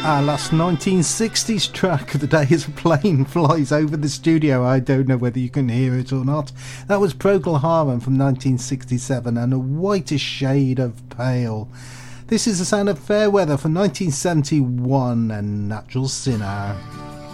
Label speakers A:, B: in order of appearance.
A: Our last 1960s track of the day as a plane flies over the studio. I don't know whether you can hear it or not. That was Procol Harum from 1967 and A Whiter Shade of Pale. This is the sound of Fairweather from 1971 and Natural Sinner.